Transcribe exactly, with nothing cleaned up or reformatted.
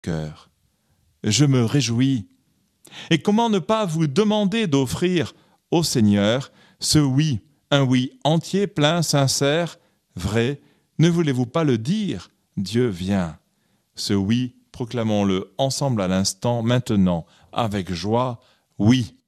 cœur. Je me réjouis. Et comment ne pas vous demander d'offrir au Seigneur ce oui, un oui entier, plein, sincère, vrai. Ne voulez-vous pas le dire? Dieu vient. Ce oui, proclamons-le ensemble à l'instant, maintenant, avec joie. Oui.